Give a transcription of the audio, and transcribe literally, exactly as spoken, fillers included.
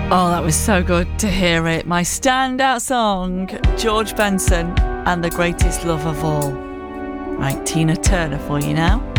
Oh, that was so good to hear it. My standout song, George Benson and The Greatest Love of All. Right, Tina Turner for you now.